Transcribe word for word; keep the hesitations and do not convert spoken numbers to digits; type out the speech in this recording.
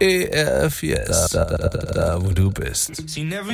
E R F, yes, da, da, da, da, wo du bist.